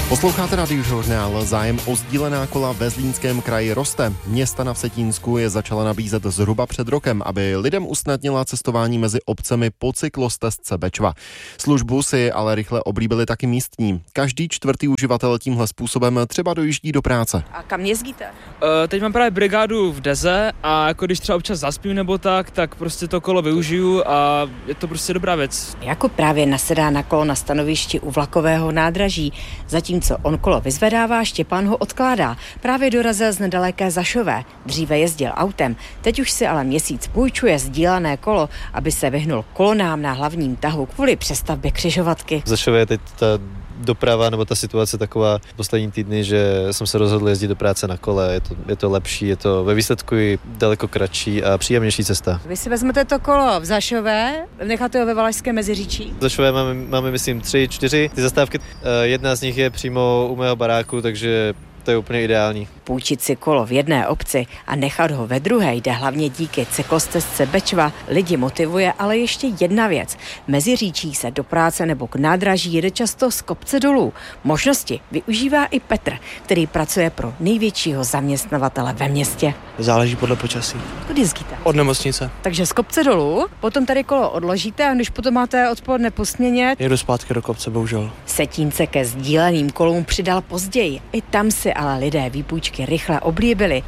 Posloucháte Radiožurnál. Zájem o sdílená kola ve Zlínském kraji roste. Města na Vsetínsku je začala nabízet zhruba před rokem, aby lidem usnadnila cestování mezi obcemi po cyklostezce Bečva. Službu si ale rychle oblíbili taky místní. Každý čtvrtý uživatel tímhle způsobem třeba dojíždí do práce. A kam jezdíte? Teď mám právě brigádu v Deze a jako když třeba občas zaspím nebo tak prostě to kolo využiju a je to prostě dobrá věc. Jako právě nasedá na kolo na stanovišti u vlakového nádraží. Zatímco on kolo vyzvedává, Štěpán ho odkládá. Právě dorazil z nedaleké Zašové. Dříve jezdil autem, teď už si ale měsíc půjčuje sdílené kolo, aby se vyhnul kolonám na hlavním tahu kvůli přestavbě křižovatky. V Zašové je teď ta doprava nebo ta situace taková poslední týdny, že jsem se rozhodl jezdit do práce na kole. Je to lepší, je to ve výsledku i daleko kratší a příjemnější cesta. Vy si vezmete to kolo v Zašové, necháte ho ve Valašském Meziříčí? V Zašové máme myslím 3-4 ty zastávky. Jedna z nich je přímo u mého baráku, takže to je úplně ideální. Půjčit si kolo v jedné obci a nechat ho ve druhé jde hlavně díky cyklostezce Bečva. Lidi motivuje ale ještě jedna věc. Meziříčí se do práce nebo k nádraží jede často z kopce dolů. Možnosti využívá i Petr, který pracuje pro největšího zaměstnavatele ve městě. Záleží podle počasí. Kudy jezdíte? Od nemocnice. Takže z kopce dolů, potom tady kolo odložíte a když potom máte odpoledne po směně, Jedu zpátky do kopce, bohužel. Vsetínce ke sdíleným kolům přidal později. I tam si ale lidé výpůjčky rychle oblíbili.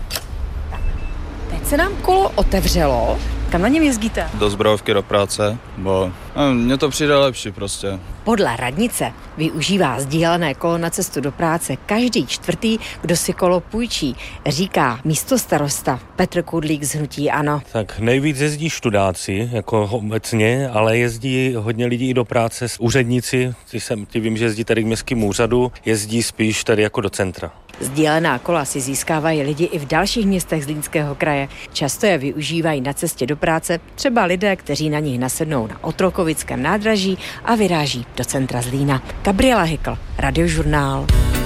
Teď se nám kolo otevřelo. Kam na něm jezdíte? Do Zbrojovky do práce, bo mně to přijde lepší prostě. Podle radnice využívá sdílené kolo na cestu do práce každý čtvrtý, kdo si kolo půjčí, říká místostarosta Petr Kudlík z hnutí ANO. Tak nejvíc jezdí študáci, jako obecně, ale jezdí hodně lidí i do práce, úředníci, ty vím, že jezdí tady k městskému úřadu, jezdí spíš tady jako do centra. Sdílená kola si získávají lidi i v dalších městech Zlínského kraje. Často je využívají na cestě do práce třeba lidé, kteří na nich nasednou na Otrokovickém nádraží a vyráží do centra Zlína. Gabriela Hykl, Radiožurnál.